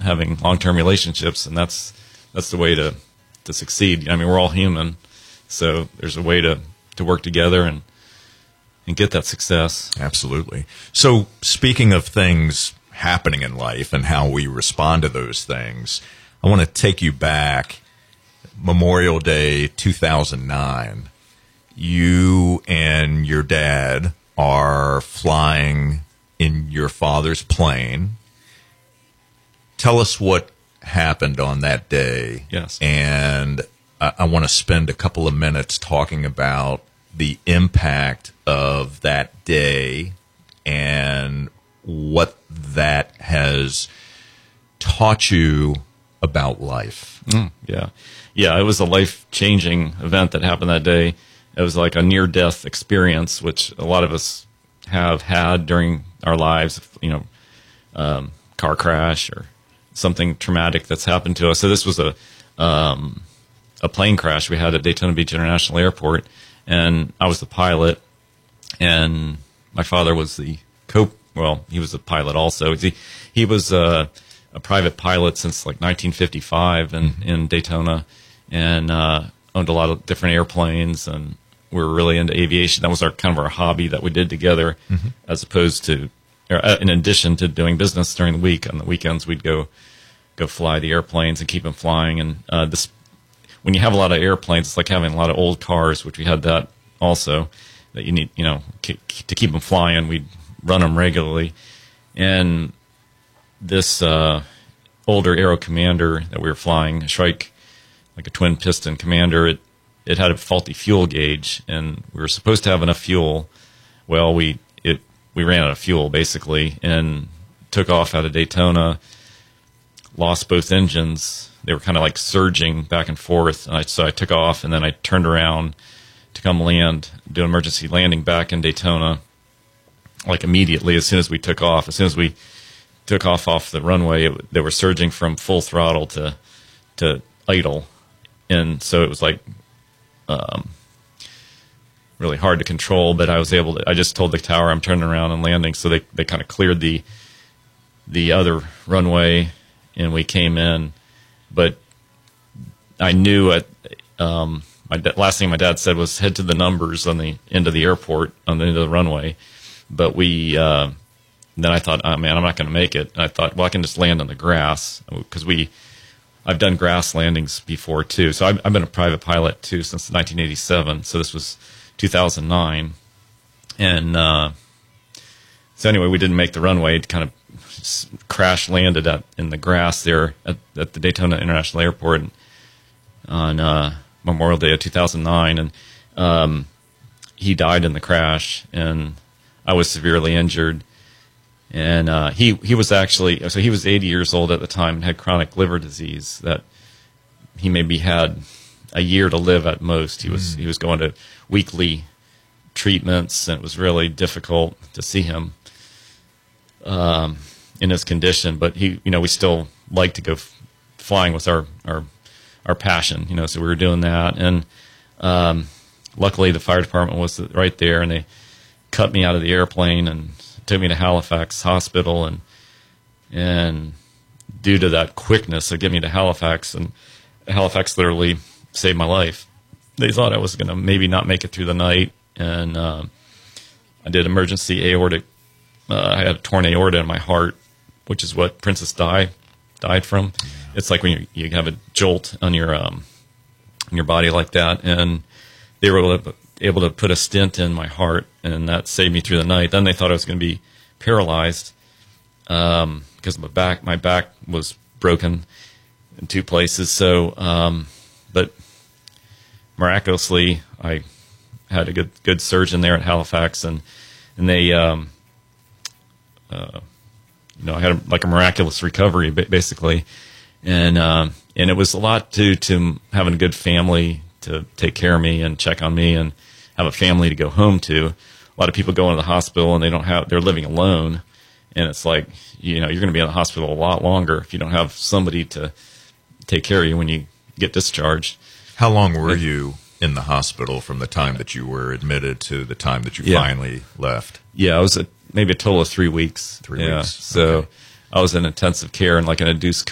having long-term relationships, and that's the way to succeed. I mean, we're all human, so there's a way to work together and get that success. Absolutely. So speaking of things happening in life and how we respond to those things, I want to take you back. Memorial Day 2009, you and your dad are flying in your father's plane. Tell us what happened on that day. Yes. And I want to spend a couple of minutes talking about the impact of that day and what that has taught you about life. Yeah, it was a life-changing event that happened that day. It was like a near-death experience, which a lot of us have had during our lives, car crash or something traumatic that's happened to us. So this was a plane crash we had at Daytona Beach International Airport, and I was the pilot, and my father was the he was a pilot also. He was a private pilot since like 1955 in Daytona, and owned a lot of different airplanes, and we were really into aviation. That was our hobby that we did together, as opposed to, in addition to doing business during the week. On the weekends, we'd go fly the airplanes and keep them flying. And when you have a lot of airplanes, it's like having a lot of old cars, which we had that also, that you need, to keep them flying. We'd run them regularly. And this older Aero Commander that we were flying, a Shrike, like a twin piston Commander, it had a faulty fuel gauge, and we were supposed to have enough fuel. Well, we ran out of fuel basically, and took off out of Daytona. Lost both engines. They were kind of like surging back and forth. And so I took off, and then I turned around to come land, do an emergency landing back in Daytona, like immediately as soon as we took off. As soon as we took off the runway, they were surging from full throttle to idle, and so it was like really hard to control. But I was able to. I just told the tower I'm turning around and landing, so they kind of cleared the other runway, and we came in. But I knew last thing my dad said was head to the numbers on the end of the airport, on the end of the runway. But then I thought, oh man, I'm not going to make it. And I thought, well, I can just land on the grass, because I've done grass landings before too. So I've been a private pilot too since 1987. So this was 2009, and so anyway, we didn't make the runway. It kind of crash landed in the grass there at the Daytona International Airport on Memorial Day of 2009, and he died in the crash, and I was severely injured. And he was actually, so he was 80 years old at the time and had chronic liver disease that he maybe had a year to live at most. He was going to weekly treatments, and it was really difficult to see him in his condition. But we still like to go flying with our passion, so we were doing that. And luckily the fire department was right there, and they cut me out of the airplane and took me to Halifax Hospital, and due to that quickness of getting me to Halifax, and Halifax literally saved my life. They thought I was going to maybe not make it through the night, and I did emergency aortic. I had a torn aorta in my heart, which is what Princess Di died from. Yeah. It's like when you have a jolt on your body like that, and they were able to put a stent in my heart, and that saved me through the night. Then they thought I was going to be paralyzed because my back was broken in two places. So, but miraculously, I had a good surgeon there at Halifax, and they, I had like a miraculous recovery basically, and it was a lot to having a good family to take care of me and check on me, and have a family to go home to. A lot of people go into the hospital and they're living alone, and it's like, you're going to be in the hospital a lot longer if you don't have somebody to take care of you when you get discharged. How long were you in the hospital from the time that you were admitted to the time that you finally left? Yeah, it was maybe a total of 3 weeks. 3 weeks. So okay. I was in intensive care and like an induced